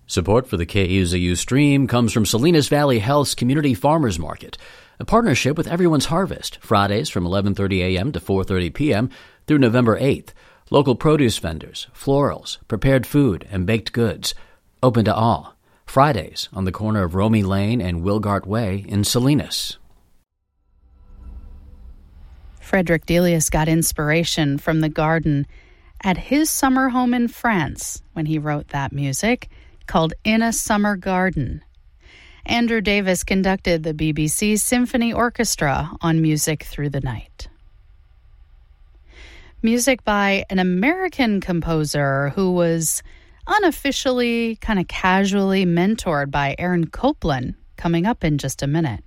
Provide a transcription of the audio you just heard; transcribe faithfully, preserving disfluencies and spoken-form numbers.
Support for the K U Z U stream comes from Salinas Valley Health's Community Farmers Market, a partnership with Everyone's Harvest, Fridays from eleven thirty a.m. to four thirty p.m. through November eighth. Local produce vendors, florals, prepared food, and baked goods. Open to all. Fridays on the corner of Romy Lane and Wilgart Way in Salinas. Frederick Delius got inspiration from the garden at his summer home in France when he wrote that music, called In a Summer Garden. Andrew Davis conducted the B B C Symphony Orchestra on Music Through the Night. Music by an American composer who was unofficially, kind of casually mentored by Aaron Copland, coming up in just a minute.